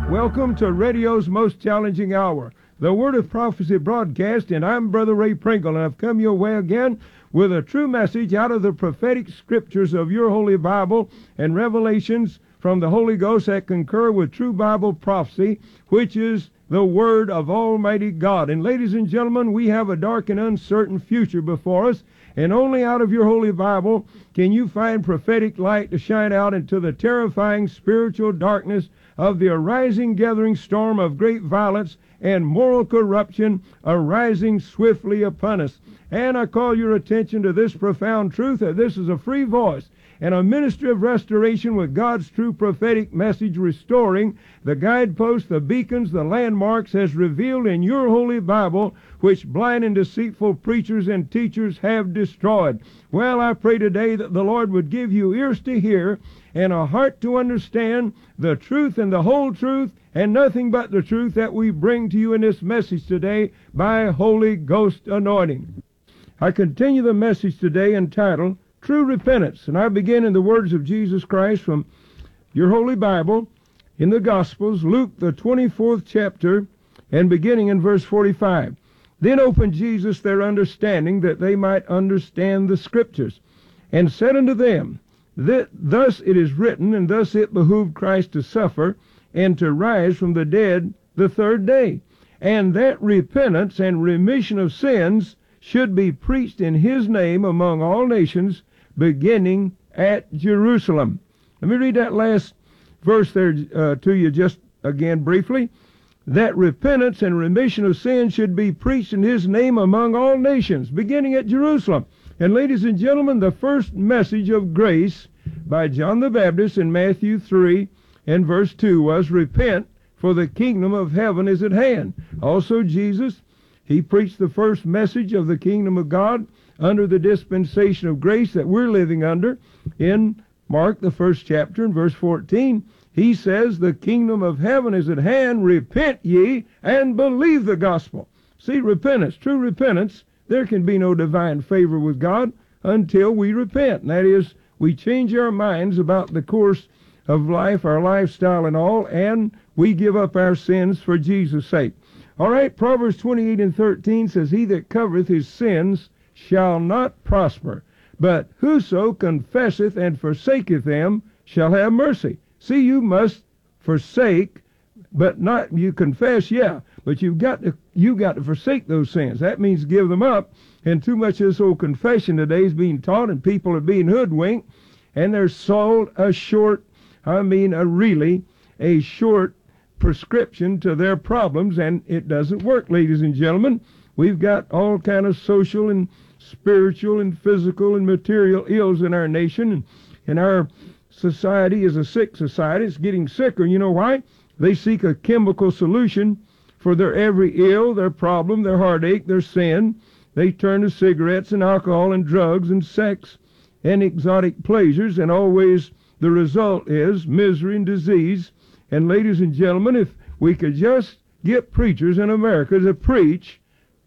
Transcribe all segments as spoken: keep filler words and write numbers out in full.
Welcome to radio's most challenging hour, the Word of Prophecy broadcast, and I'm Brother Ray Pringle, and I've come your way again with a true message out of the prophetic scriptures of your Holy Bible and revelations from the Holy Ghost that concur with true Bible prophecy, which is the Word of Almighty God. And ladies and gentlemen, we have a dark and uncertain future before us, and only out of your Holy Bible can you find prophetic light to shine out into the terrifying spiritual darkness of the arising gathering storm of great violence and moral corruption arising swiftly upon us. And I call your attention to this profound truth, that this is a free voice and a ministry of restoration with God's true prophetic message, restoring the guideposts, the beacons, the landmarks as revealed in your Holy Bible, which blind and deceitful preachers and teachers have destroyed. Well, I pray today that the Lord would give you ears to hear and a heart to understand the truth and the whole truth and nothing but the truth that we bring to you in this message today by Holy Ghost anointing. I continue the message today entitled True Repentance, and I begin in the words of Jesus Christ from your Holy Bible in the Gospels, Luke the twenty-fourth chapter, and beginning in verse forty-five. Then opened Jesus their understanding, that they might understand the Scriptures, and said unto them, that thus it is written, and thus it behooved Christ to suffer, and to rise from the dead the third day, and that repentance and remission of sins should be preached in his name among all nations, beginning at Jerusalem. Let me read that last verse there uh, to you just again briefly. That repentance and remission of sins should be preached in his name among all nations, beginning at Jerusalem. And ladies and gentlemen, the first message of grace by John the Baptist in Matthew three and verse two was, repent, for the kingdom of heaven is at hand. Also Jesus, he preached the first message of the kingdom of God under the dispensation of grace that we're living under. In Mark, the first chapter, and verse fourteen, he says, the kingdom of heaven is at hand, repent ye, and believe the gospel. See, repentance, true repentance, there can be no divine favor with God until we repent. And that is, we change our minds about the course of life, our lifestyle and all, and we give up our sins for Jesus' sake. All right, Proverbs twenty-eight and thirteen says, he that covereth his sins shall not prosper, but whoso confesseth and forsaketh them shall have mercy. See, you must forsake, but not, you confess, yeah, but you've got to, you've got to forsake those sins. That means give them up. And too much of this old confession today is being taught, and people are being hoodwinked, and they're sold a short, I mean a really, a short prescription to their problems, and it doesn't work, ladies and gentlemen. We've got all kind of social and spiritual and physical and material ills in our nation, and, and our society is a sick society. It's getting sicker. You know why? They seek a chemical solution for their every ill, their problem, their heartache, their sin. They turn to cigarettes and alcohol and drugs and sex and exotic pleasures, and always the result is misery and disease. And ladies and gentlemen, if we could just get preachers in America to preach,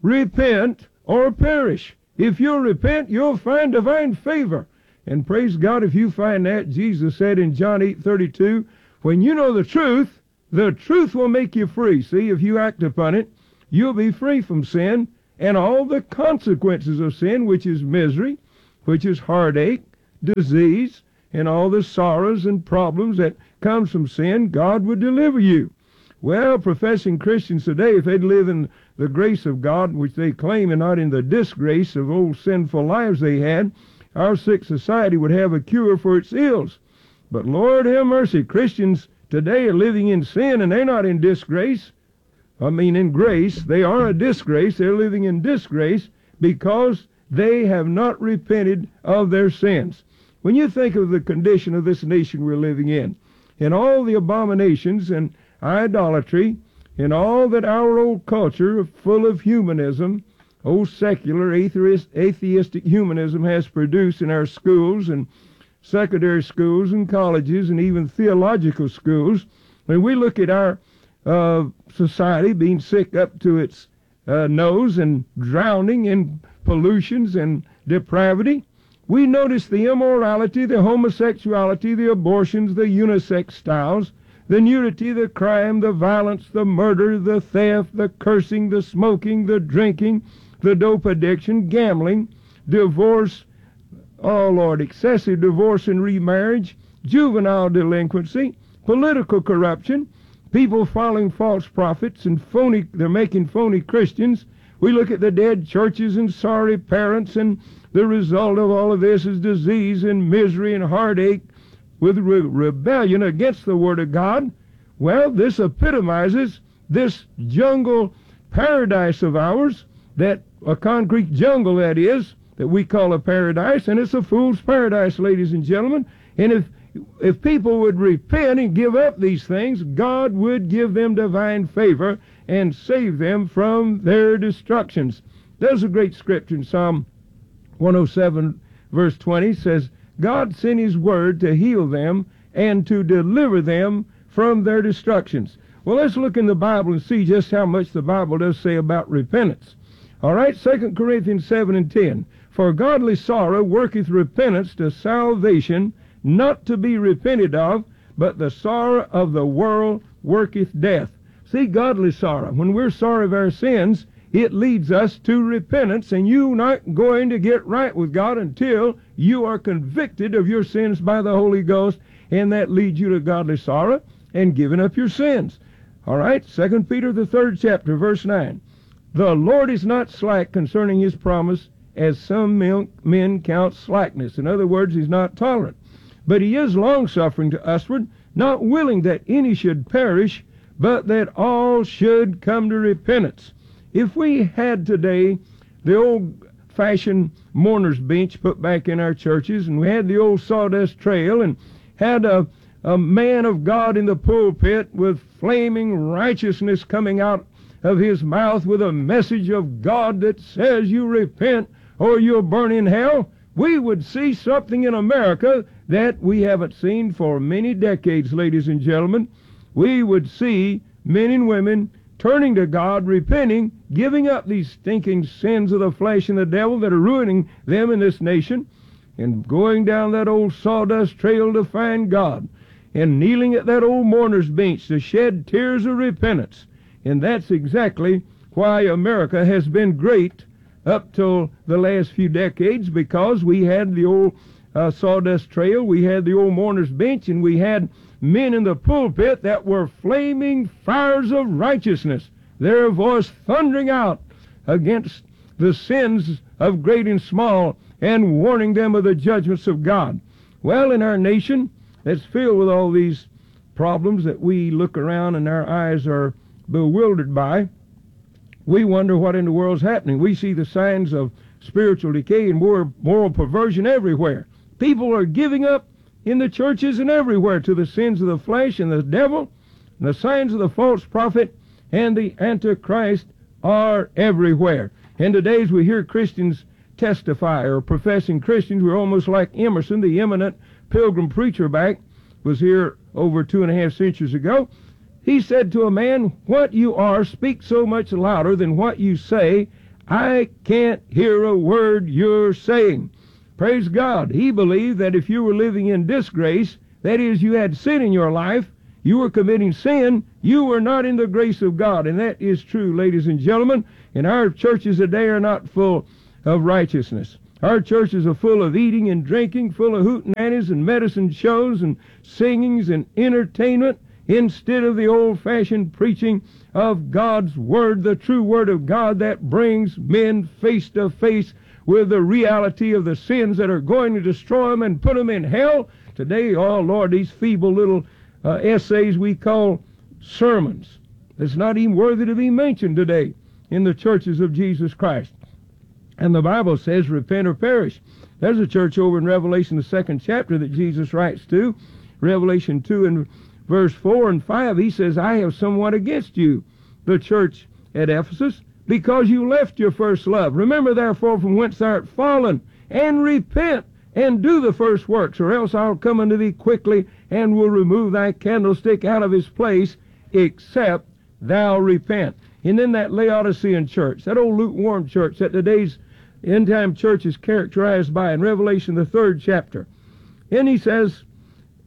repent or perish. If you'll repent, you'll find divine favor. And praise God, if you find that, Jesus said in John eight thirty-two, when you know the truth, the truth will make you free. See, if you act upon it, you'll be free from sin and all the consequences of sin, which is misery, which is heartache, disease, and all the sorrows and problems that comes from sin. God would deliver you. Well, professing Christians today, if they'd live in the grace of God, which they claim, and not in the disgrace of old sinful lives they had, our sick society would have a cure for its ills. But Lord have mercy, Christians today are living in sin, and they're not in disgrace. I mean in grace. They are a disgrace. They're living in disgrace because they have not repented of their sins. When you think of the condition of this nation we're living in, and all the abominations and idolatry, and all that our old culture, full of humanism, old secular atheist, atheistic humanism has produced in our schools and secondary schools and colleges and even theological schools, when we look at our uh, society being sick up to its uh, nose and drowning in pollutions and depravity, we notice the immorality, the homosexuality, the abortions, the unisex styles, the nudity, the crime, the violence, the murder, the theft, the cursing, the smoking, the drinking, the dope addiction, gambling, divorce, oh Lord, excessive divorce and remarriage, juvenile delinquency, political corruption, people following false prophets and phony, they're making phony Christians. We look at the dead churches and sorry parents, and the result of all of this is disease and misery and heartache with re rebellion against the Word of God. Well, this epitomizes this jungle paradise of ours, that a concrete jungle that is, that we call a paradise, and it's a fool's paradise, ladies and gentlemen. And if if people would repent and give up these things, God would give them divine favor and save them from their destructions. There's a great scripture in Psalm one oh seven, verse twenty, says, God sent His word to heal them and to deliver them from their destructions. Well, let's look in the Bible and see just how much the Bible does say about repentance. All right, Second Corinthians seven and ten. For godly sorrow worketh repentance to salvation, not to be repented of, but the sorrow of the world worketh death. See, godly sorrow, when we're sorry of our sins, it leads us to repentance, and you're not going to get right with God until you are convicted of your sins by the Holy Ghost, and that leads you to godly sorrow and giving up your sins. All right, Second Peter, the third chapter, verse nine. The Lord is not slack concerning His promise, as some men, men count slackness. In other words, He's not tolerant. But He is long-suffering to usward, not willing that any should perish, but that all should come to repentance. If we had today the old-fashioned mourner's bench put back in our churches, and we had the old sawdust trail, and had a, a man of God in the pulpit with flaming righteousness coming out of his mouth with a message of God that says you repent or you'll burn in hell, we would see something in America that we haven't seen for many decades, ladies and gentlemen. We would see men and women turning to God, repenting, giving up these stinking sins of the flesh and the devil that are ruining them in this nation, and going down that old sawdust trail to find God, and kneeling at that old mourner's bench to shed tears of repentance. And that's exactly why America has been great up till the last few decades, because we had the old uh, sawdust trail, we had the old mourner's bench, and we had men in the pulpit that were flaming fires of righteousness, their voice thundering out against the sins of great and small, and warning them of the judgments of God. Well, in our nation that's filled with all these problems that we look around and our eyes are bewildered by, we wonder what in the world's happening. We see the signs of spiritual decay and moral, moral perversion everywhere. People are giving up in the churches and everywhere to the sins of the flesh and the devil, and the signs of the false prophet and the Antichrist are everywhere. And today, as we hear Christians testify, or professing Christians, we're almost like Emerson, the eminent pilgrim preacher back, was here over two and a half centuries ago. He said to a man, what you are speaks so much louder than what you say. I can't hear a word you're saying. Praise God. He believed that if you were living in disgrace, that is, you had sin in your life, you were committing sin, you were not in the grace of God. And that is true, ladies and gentlemen. And our churches today are not full of righteousness. Our churches are full of eating and drinking, full of hootenannies and medicine shows and singings and entertainment, instead of the old-fashioned preaching of God's Word, the true Word of God that brings men face to face with the reality of the sins that are going to destroy them and put them in hell. Today, oh Lord, these feeble little uh, essays we call sermons, that's not even worthy to be mentioned today in the churches of Jesus Christ. And the Bible says, repent or perish. There's a church over in Revelation, the second chapter, that Jesus writes to. Revelation two and verse four and five, he says, I have somewhat against you, the church at Ephesus, because you left your first love. Remember therefore from whence thou art fallen, and repent, and do the first works, or else I'll come unto thee quickly, and will remove thy candlestick out of his place, except thou repent. And then that Laodicean church, that old lukewarm church that today's end-time church is characterized by, in Revelation, the third chapter. And he says,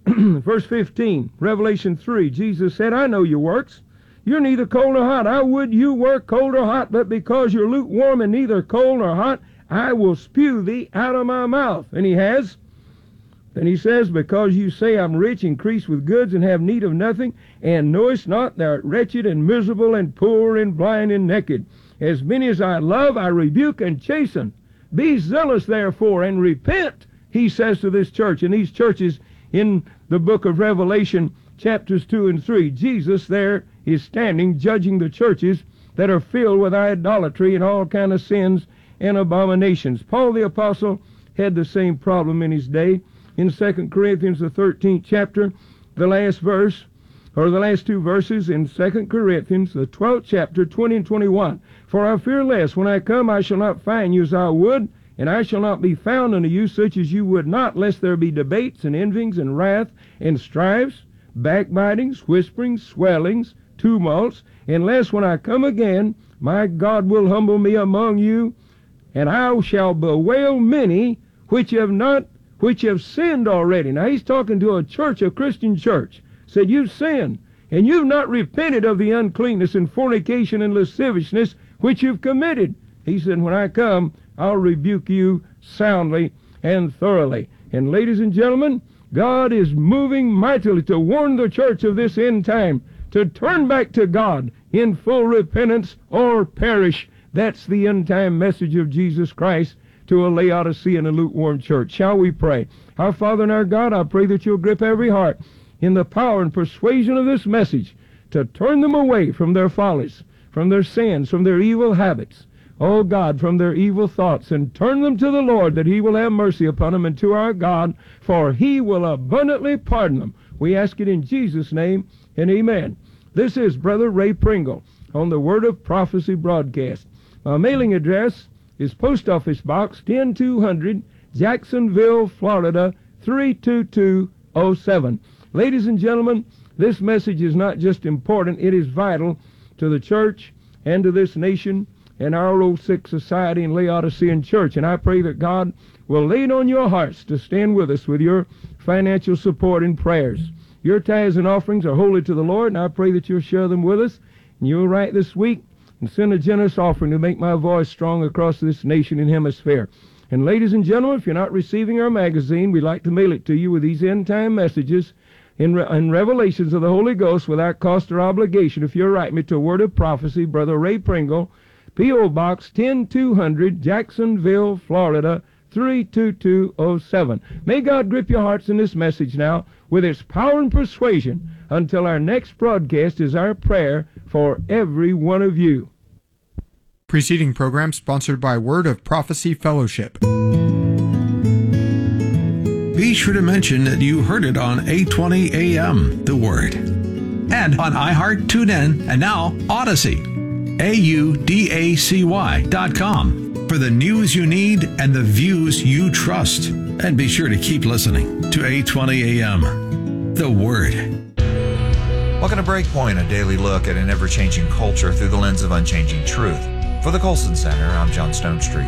Verse fifteen, Revelation three, Jesus said, I know your works. You're neither cold nor hot. I would you were cold or hot, but because you're lukewarm and neither cold nor hot, I will spew thee out of my mouth. And he has. Then he says, because you say I'm rich, increased with goods, and have need of nothing, and knowest not thou art wretched and miserable and poor and blind and naked. As many as I love, I rebuke and chasten. Be zealous, therefore, and repent, he says to this church. And these churches in the book of Revelation, chapters two and three, Jesus there is standing judging the churches that are filled with idolatry and all kind of sins and abominations. Paul the Apostle had the same problem in his day. In Second Corinthians, the thirteenth chapter, the last verse, or the last two verses in Second Corinthians, the twelfth chapter, twenty and twenty-one. For I fear lest when I come I shall not find you as I would, and I shall not be found unto you such as you would not, lest there be debates and envyings and wrath and strifes, backbitings, whisperings, swellings, tumults, unless when I come again my God will humble me among you, and I shall bewail many which have not which have sinned already. Now he's talking to a church, a Christian church. Said, you've sinned, and you've not repented of the uncleanness and fornication and lasciviousness which you've committed. He said, when I come, I'll rebuke you soundly and thoroughly. And ladies and gentlemen, God is moving mightily to warn the church of this end time to turn back to God in full repentance or perish. That's the end time message of Jesus Christ to a Laodicea and a lukewarm church. Shall we pray? Our Father and our God, I pray that you'll grip every heart in the power and persuasion of this message to turn them away from their follies, from their sins, from their evil habits, oh God, from their evil thoughts, and turn them to the Lord, that he will have mercy upon them, and to our God, for he will abundantly pardon them. We ask it in Jesus' name, and amen. This is Brother Ray Pringle on the Word of Prophecy broadcast. My mailing address is Post Office Box ten two hundred, Jacksonville, Florida three two two oh seven. Ladies and gentlemen, this message is not just important, it is vital to the church and to this nation and our old sick society and Laodicean church. And I pray that God will lay it on your hearts to stand with us with your financial support and prayers. Your tithes and offerings are holy to the Lord, and I pray that you'll share them with us. And you'll write this week and send a generous offering to make my voice strong across this nation and hemisphere. And ladies and gentlemen, if you're not receiving our magazine, we'd like to mail it to you with these end-time messages and, re- and revelations of the Holy Ghost without cost or obligation. If you'll write me to Word of Prophecy, Brother Ray Pringle, P O. Box ten two hundred, Jacksonville, Florida three two two oh seven. May God grip your hearts in this message now with its power and persuasion. Until our next broadcast is our prayer for every one of you. Preceding program sponsored by Word of Prophecy Fellowship. Be sure to mention that you heard it on eight twenty A M, The Word. And on iHeart, TuneIn, and now Odyssey. A U D A C Y dot com for the news you need and the views you trust. And be sure to keep listening to eight twenty A M, The Word. Welcome to Breakpoint, a daily look at an ever-changing culture through the lens of unchanging truth. For the Colson Center, I'm John Stone Street.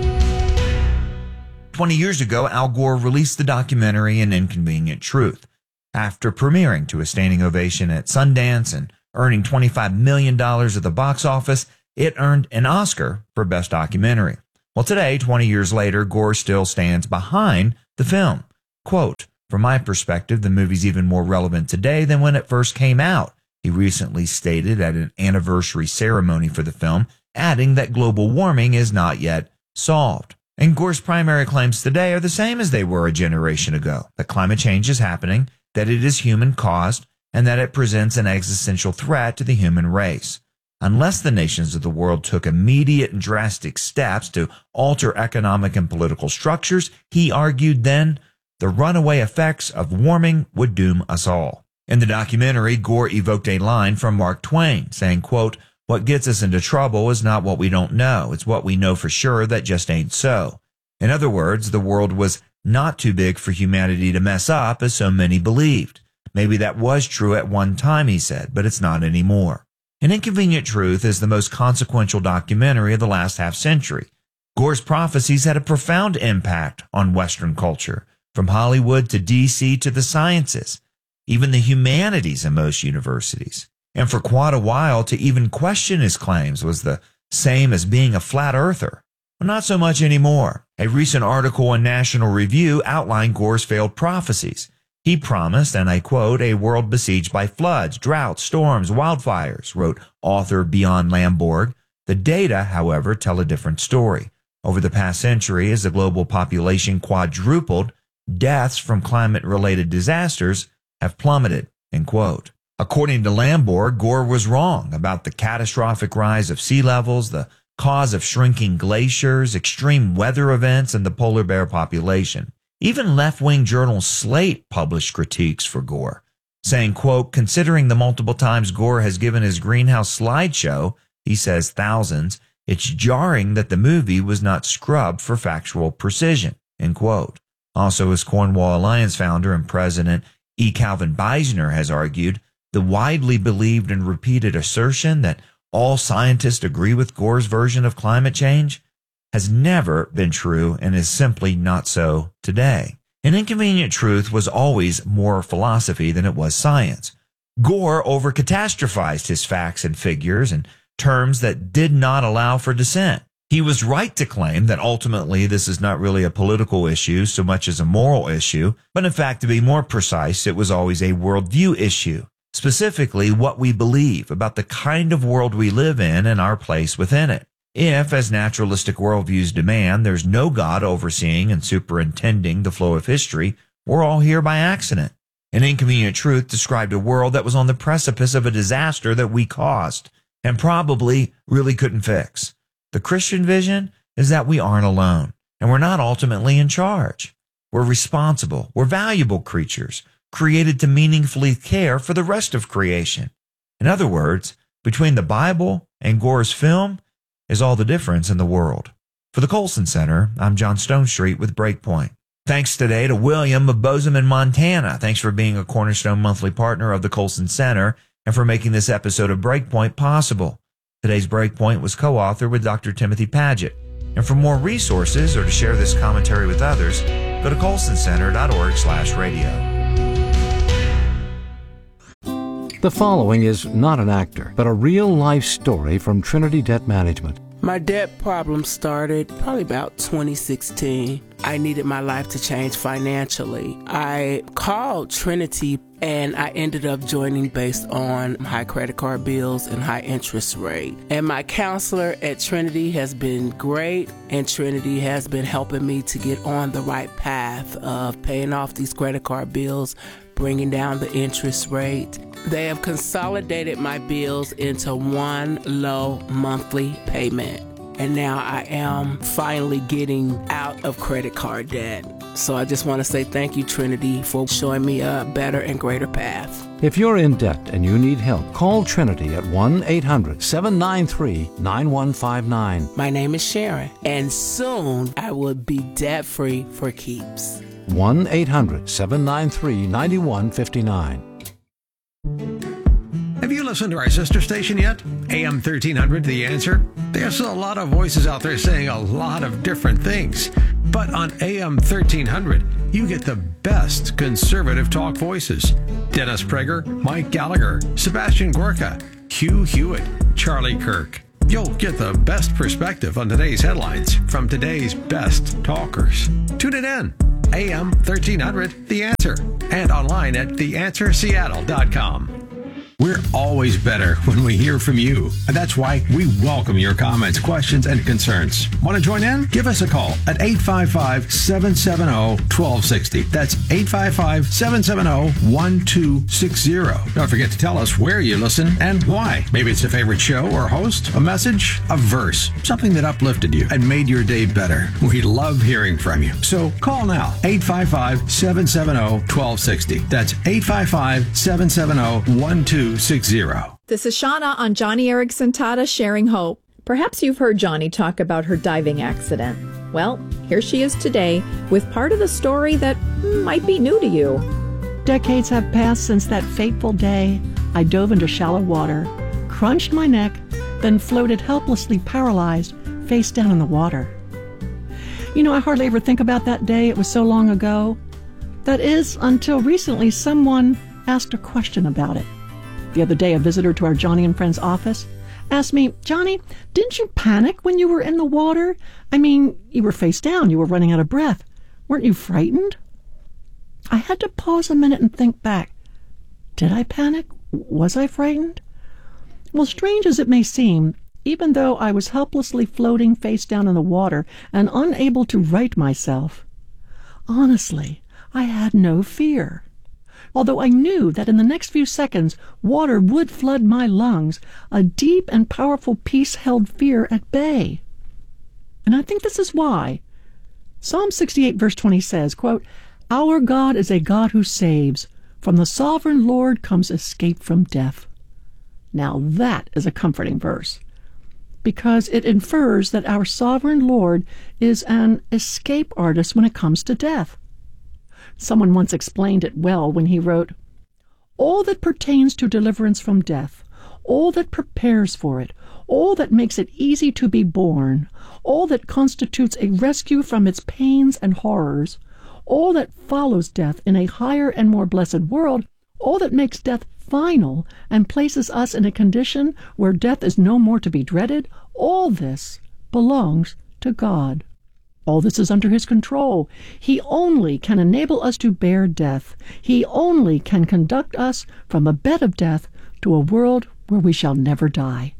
Twenty years ago, Al Gore released the documentary An Inconvenient Truth. After premiering to a standing ovation at Sundance and earning twenty-five million dollars at the box office, it earned an Oscar for Best Documentary. Well, today, twenty years later, Gore still stands behind the film. Quote, "From my perspective, the movie's even more relevant today than when it first came out," he recently stated at an anniversary ceremony for the film, adding that global warming is not yet solved. And Gore's primary claims today are the same as they were a generation ago, that climate change is happening, that it is human-caused, and that it presents an existential threat to the human race. Unless the nations of the world took immediate and drastic steps to alter economic and political structures, he argued then, the runaway effects of warming would doom us all. In the documentary, Gore evoked a line from Mark Twain, saying, quote, "What gets us into trouble is not what we don't know, it's what we know for sure that just ain't so." In other words, the world was not too big for humanity to mess up as so many believed. Maybe that was true at one time, he said, but it's not anymore. An Inconvenient Truth is the most consequential documentary of the last half century. Gore's prophecies had a profound impact on Western culture. from Hollywood to D C to the sciences, even the humanities in most universities. And for quite a while, to even question his claims was the same as being a flat earther. Well, not so much anymore. A recent article in National Review outlined Gore's failed prophecies. He promised, and I quote, a world besieged by floods, droughts, storms, wildfires, wrote author Bjorn Lomborg. The data, however, tell a different story. Over the past century, as the global population quadrupled, deaths from climate-related disasters have plummeted, end quote. According to Lomborg, Gore was wrong about the catastrophic rise of sea levels, the cause of shrinking glaciers, extreme weather events, and the polar bear population. Even left-wing journal Slate published critiques for Gore, saying, quote, considering the multiple times Gore has given his greenhouse slideshow, he says thousands, it's jarring that the movie was not scrubbed for factual precision, end quote. Also, as Cornwall Alliance founder and president E. Calvin Beisner has argued, the widely believed and repeated assertion that all scientists agree with Gore's version of climate change has never been true and is simply not so today. An inconvenient truth was always more philosophy than it was science. Gore over-catastrophized his facts and figures in terms that did not allow for dissent. He was right to claim that ultimately this is not really a political issue so much as a moral issue, but in fact, to be more precise, it was always a worldview issue. Specifically, what we believe about the kind of world we live in and our place within it. If, as naturalistic worldviews demand, there's no God overseeing and superintending the flow of history, we're all here by accident. An inconvenient truth described a world that was on the precipice of a disaster that we caused and probably really couldn't fix. The Christian vision is that we aren't alone and we're not ultimately in charge. We're responsible. We're valuable creatures, created to meaningfully care for the rest of creation. In other words, between the Bible and Gore's film is all the difference in the world. For the Colson Center, I'm John Stonestreet with Breakpoint. Thanks today to William of Bozeman, Montana. Thanks for being a Cornerstone monthly partner of the Colson Center and for making this episode of Breakpoint possible. Today's Breakpoint was co-authored with Doctor Timothy Paget. And for more resources or to share this commentary with others, go to colson center dot org slash radio. The following is not an actor, but a real-life story from Trinity Debt Management. My debt problem started probably about twenty sixteen. I needed my life to change financially. I called Trinity and I ended up joining based on high credit card bills and high interest rate. And my counselor at Trinity has been great, and Trinity has been helping me to get on the right path of paying off these credit card bills, bringing down the interest rate. They have consolidated my bills into one low monthly payment. And now I am finally getting out of credit card debt. So I just want to say thank you, Trinity, for showing me a better and greater path. If you're in debt and you need help, call Trinity at one eight hundred seven nine three nine one five nine. My name is Sharon, and soon I will be debt-free for keeps. one eight hundred seven nine three nine one five nine. Have you listened to our sister station yet? A M thirteen hundred, The Answer? There's a lot of voices out there saying a lot of different things. But on A M thirteen hundred, you get the best conservative talk voices. Dennis Prager, Mike Gallagher, Sebastian Gorka, Hugh Hewitt, Charlie Kirk. You'll get the best perspective on today's headlines from today's best talkers. Tune it in. A M thirteen hundred, The Answer, and online at the answer seattle dot com. We're always better when we hear from you, and that's why we welcome your comments, questions, and concerns. Want to join in? Give us a call at eight five five, seven seven zero, one two six zero. That's eight five five, seven seven zero, one two six zero. Don't forget to tell us where you listen and why. Maybe it's a favorite show or host, a message, a verse, something that uplifted you and made your day better. We love hearing from you. So call now, eight five five, seven seven zero, one two six zero. That's eight five five, seven seven zero, one two six zero. This is Shauna on Johnny Erickson Tata Sharing Hope. Perhaps you've heard Johnny talk about her diving accident. Well, here she is today with part of the story that might be new to you. Decades have passed since that fateful day I dove into shallow water, crunched my neck, then floated helplessly paralyzed, face down in the water. You know, I hardly ever think about that day. It was so long ago. That is, until recently someone asked a question about it. The other day, a visitor to our Johnny and Friends office asked me, Johnny, didn't you panic when you were in the water? I mean, you were face down, you were running out of breath. Weren't you frightened? I had to pause a minute and think back. Did I panic? Was I frightened? Well, strange as it may seem, even though I was helplessly floating face down in the water and unable to right myself, honestly, I had no fear. Although I knew that in the next few seconds water would flood my lungs, a deep and powerful peace held fear at bay. And I think this is why. Psalm sixty-eight verse twenty says, quote, "Our God is a God who saves. From the sovereign Lord comes escape from death." Now that is a comforting verse, because it infers that our sovereign Lord is an escape artist when it comes to death. Someone once explained it well when he wrote, "All that pertains to deliverance from death, all that prepares for it, all that makes it easy to be born, all that constitutes a rescue from its pains and horrors, all that follows death in a higher and more blessed world, all that makes death final and places us in a condition where death is no more to be dreaded, all this belongs to God. All this is under his control. He only can enable us to bear death. He only can conduct us from a bed of death to a world where we shall never die."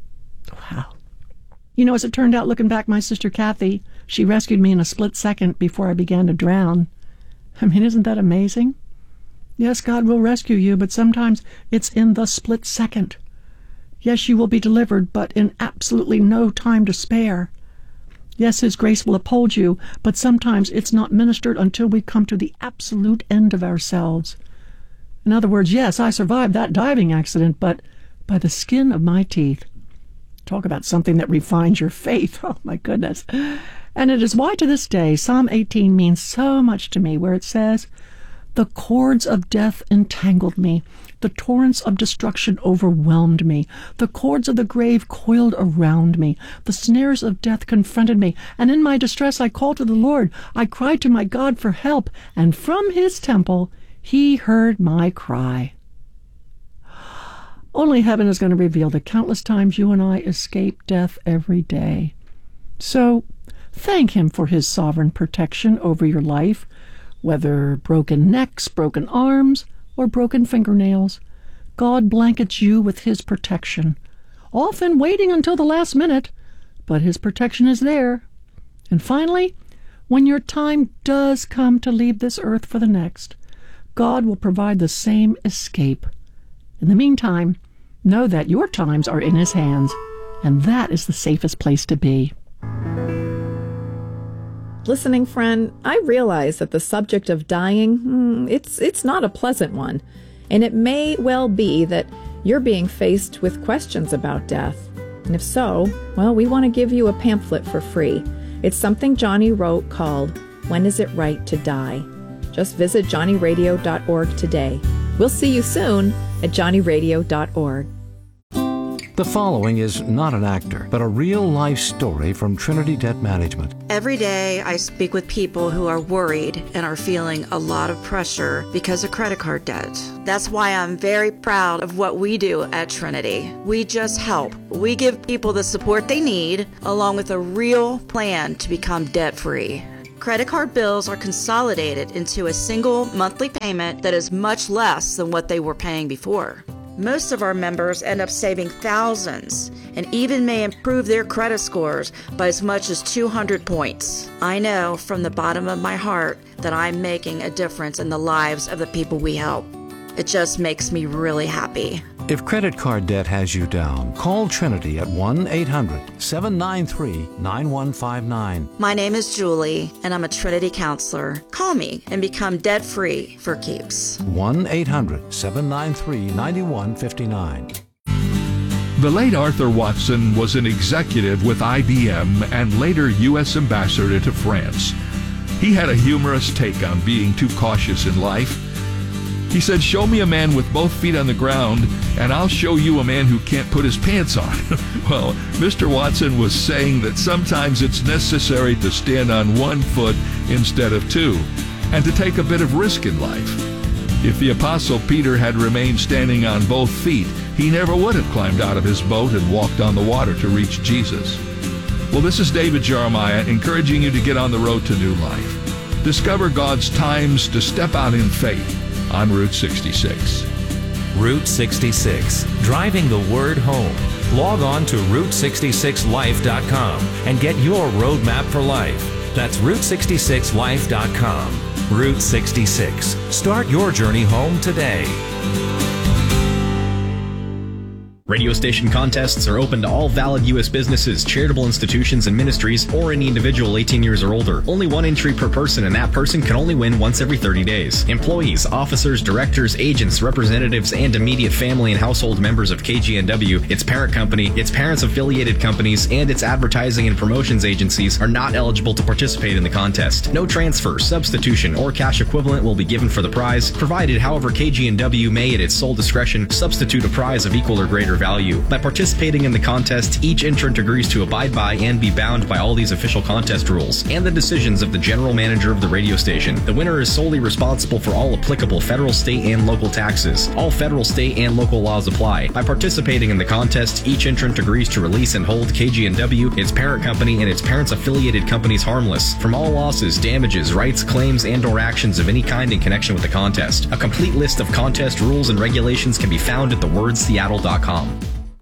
Wow. You know, as it turned out, looking back, my sister Kathy, she rescued me in a split second before I began to drown. I mean, isn't that amazing? Yes, God will rescue you, but sometimes it's in the split second. Yes, you will be delivered, but in absolutely no time to spare. Yes, his grace will uphold you, but sometimes it's not ministered until we come to the absolute end of ourselves. In other words, yes, I survived that diving accident, but by the skin of my teeth. Talk about something that refines your faith. Oh, my goodness. And it is why to this day Psalm eighteen means so much to me, where it says, "The cords of death entangled me. The torrents of destruction overwhelmed me. The cords of the grave coiled around me. The snares of death confronted me. And in my distress I called to the Lord. I cried to my God for help. And from his temple he heard my cry." Only heaven is going to reveal the countless times you and I escape death every day. So thank him for his sovereign protection over your life, whether broken necks, broken arms, or broken fingernails. God blankets you with his protection, often waiting until the last minute, but his protection is there. And finally, when your time does come to leave this earth for the next, God will provide the same escape. In the meantime, know that your times are in his hands, and that is the safest place to be. Listening friend, I realize that the subject of dying, it's it's not a pleasant one. And it may well be that you're being faced with questions about death. And if so, well, we want to give you a pamphlet for free. It's something Johnny wrote called, "When Is It Right to Die?" Just visit johnny radio dot org today. We'll see you soon at johnny radio dot org. The following is not an actor, but a real-life story from Trinity Debt Management. Every day I speak with people who are worried and are feeling a lot of pressure because of credit card debt. That's why I'm very proud of what we do at Trinity. We just help. We give people the support they need, along with a real plan to become debt-free. Credit card bills are consolidated into a single monthly payment that is much less than what they were paying before. Most of our members end up saving thousands and even may improve their credit scores by as much as two hundred points. I know from the bottom of my heart that I'm making a difference in the lives of the people we help. It just makes me really happy. If credit card debt has you down, call Trinity at one eight hundred seven nine three nine one five nine. My name is Julie, and I'm a Trinity counselor. Call me and become debt-free for keeps. one eight hundred seven nine three nine one five nine. The late Arthur Watson was an executive with I B M and later U S ambassador to France. He had a humorous take on being too cautious in life. He said, "Show me a man with both feet on the ground, and I'll show you a man who can't put his pants on." Well, Mister Watson was saying that sometimes it's necessary to stand on one foot instead of two. and to take a bit of risk in life. If the Apostle Peter had remained standing on both feet, he never would have climbed out of his boat and walked on the water to reach Jesus. Well, this is David Jeremiah encouraging you to get on the road to new life. Discover God's times to step out in faith on Route sixty-six. Route sixty-six, driving the word home. Log on to route sixty-six life dot com and get your roadmap for life. That's route sixty-six life dot com. Route sixty-six. Start your journey home today. Radio station contests are open to all valid U S businesses, charitable institutions, and ministries, or any individual eighteen years or older. Only one entry per person, and that person can only win once every thirty days. Employees, officers, directors, agents, representatives, and immediate family and household members of K G N W, its parent company, its parents' affiliated companies, and its advertising and promotions agencies are not eligible to participate in the contest. No transfer, substitution, or cash equivalent will be given for the prize, provided, however, K G N W may, at its sole discretion, substitute a prize of equal or greater value. By participating in the contest, each entrant agrees to abide by and be bound by all these official contest rules and the decisions of the general manager of the radio station. The winner is solely responsible for all applicable federal, state, and local taxes. All federal, state, and local laws apply. By participating in the contest, each entrant agrees to release and hold K G N W, its parent company, and its parents' affiliated companies harmless from all losses, damages, rights, claims, and or actions of any kind in connection with the contest. A complete list of contest rules and regulations can be found at the word seattle dot com.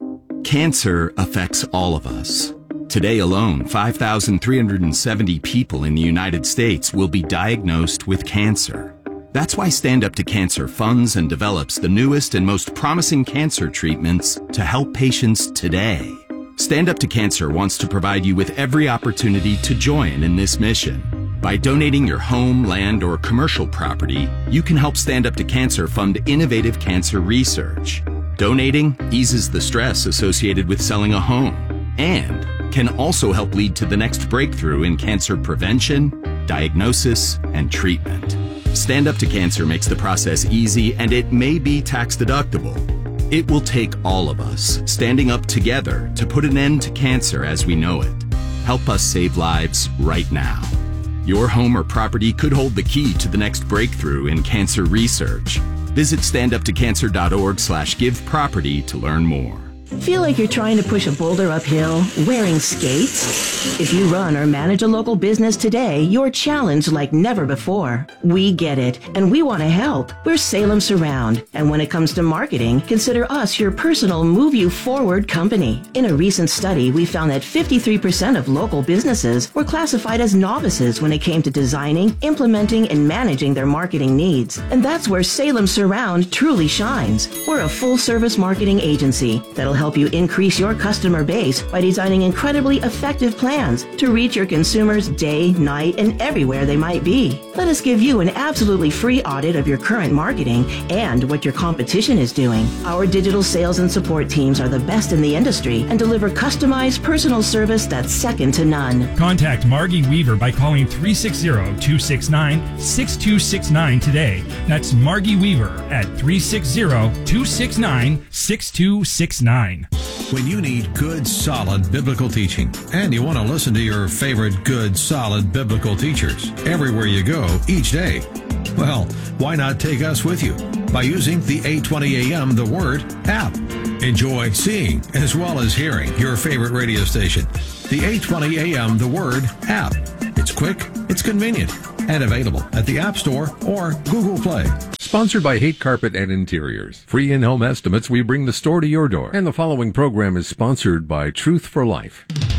Cancer affects all of us. Today alone, five thousand three hundred seventy people in the United States will be diagnosed with cancer. That's why Stand Up to Cancer funds and develops the newest and most promising cancer treatments to help patients today. Stand Up to Cancer wants to provide you with every opportunity to join in this mission. By donating your home, land, or commercial property, you can help Stand Up to Cancer fund innovative cancer research. Donating eases the stress associated with selling a home and can also help lead to the next breakthrough in cancer prevention, diagnosis, and treatment. Stand Up to Cancer makes the process easy, and it may be tax deductible. It will take all of us standing up together to put an end to cancer as we know it. Help us save lives right now. Your home or property could hold the key to the next breakthrough in cancer research. Visit stand up to cancer dot org slash give property to learn more. Feel like you're trying to push a boulder uphill wearing skates? If you run or manage a local business today, you're challenged like never before. We get it, and we want to help. We're Salem Surround, and when it comes to marketing, consider us your personal move you forward company. In a recent study, we found that fifty-three percent of local businesses were classified as novices when it came to designing, implementing, and managing their marketing needs. And that's where Salem Surround truly shines. We're a full-service marketing agency that'll help you increase your customer base by designing incredibly effective plans to reach your consumers day, night, and everywhere they might be. Let us give you an absolutely free audit of your current marketing and what your competition is doing. Our digital sales and support teams are the best in the industry and deliver customized personal service that's second to none. Contact Margie Weaver by calling three six zero, two six nine, six two six nine today. That's Margie Weaver at three six zero, two six nine, six two six nine. When you need good, solid biblical teaching, and you want to listen to your favorite good, solid biblical teachers everywhere you go each day, well, why not take us with you by using the eight twenty A M The Word app? Enjoy seeing as well as hearing your favorite radio station. The eight twenty A M The Word app. It's quick, it's convenient, and available at the App Store or Google Play. Sponsored by Hate Carpet and Interiors. Free in-home estimates, we bring the store to your door. And the following program is sponsored by Truth for Life.